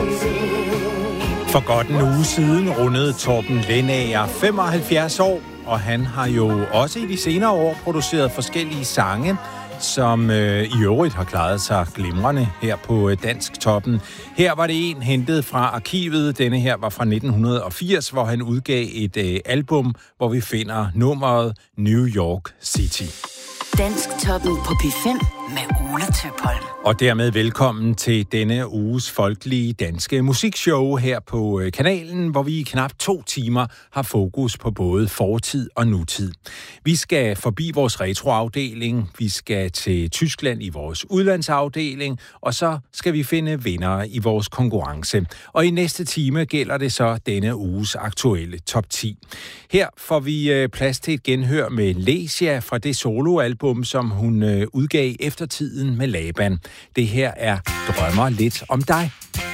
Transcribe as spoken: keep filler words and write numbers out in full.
For godt en uge siden rundede Torben Lendager femoghalvfjerds år, og han har jo også i de senere år produceret forskellige sange, som øh, i øvrigt har klaret sig glimrende her på øh, Dansk Toppen. Her var det en hentet fra arkivet. Denne her var fra nitten firs, hvor han udgav et øh, album, hvor vi finder nummeret New York City. Dansk Toppen på P fem med Ole Tøpholm. Og dermed velkommen til denne uges folkelige danske musikshow her på kanalen, hvor vi i knap to timer har fokus på både fortid og nutid. Vi skal forbi vores retroafdeling, vi skal til Tyskland i vores udlandsafdeling, og så skal vi finde vindere i vores konkurrence. Og i næste time gælder det så denne uges aktuelle top ti. Her får vi plads til et genhør med Lesia fra det soloalbum, som hun udgav efter tiden med Laban. Det her er Drømmer lidt om dig.